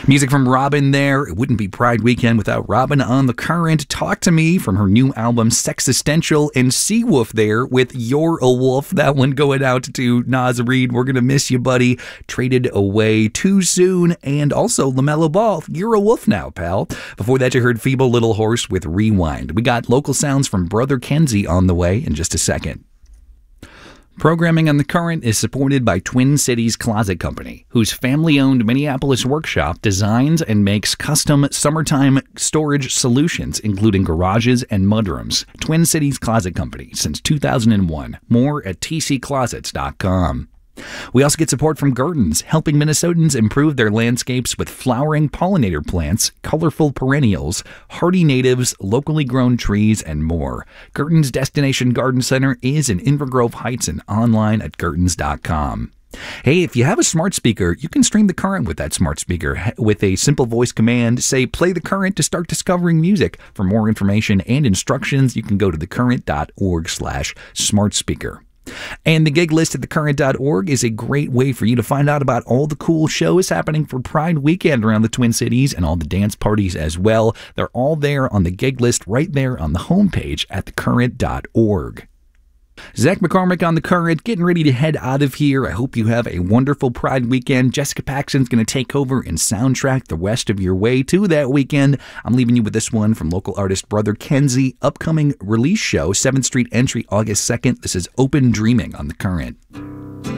Music from Robin there. It wouldn't be Pride Weekend without Robin on the Current. Talk to Me from her new album Sexistential, and Seawolf there with You're a Wolf. That one going out to Nas Reed. We're going to miss you, buddy. Traded away too soon. And also LaMelo Ball. You're a wolf now, pal. Before that, you heard Feeble Little Horse with Rewind. We got local sounds from Brother Kenzie on the way in just a second. Programming on The Current is supported by Twin Cities Closet Company, whose family-owned Minneapolis workshop designs and makes custom summertime storage solutions, including garages and mudrooms. Twin Cities Closet Company since 2001. More at tcclosets.com. We also get support from Gurdon's, helping Minnesotans improve their landscapes with flowering pollinator plants, colorful perennials, hardy natives, locally grown trees, and more. Gurdon's Destination Garden Center is in Inver Grove Heights and online at gurdons.com. Hey, if you have a smart speaker, you can stream The Current with that smart speaker with a simple voice command. Say, play The Current to start discovering music. For more information and instructions, you can go to thecurrent.org/smartspeaker. And the gig list at thecurrent.org is a great way for you to find out about all the cool shows happening for Pride Weekend around the Twin Cities and all the dance parties as well. They're all there on the gig list right there on the homepage at thecurrent.org. Zach McCormick on The Current, getting ready to head out of here. I hope you have a wonderful Pride Weekend. Jessica Paxton's going to take over and soundtrack the rest of your way to that weekend. I'm leaving you with this one from local artist Brother Kenzie. Upcoming release show, 7th Street Entry, August 2nd. This is Open Dreaming on The Current.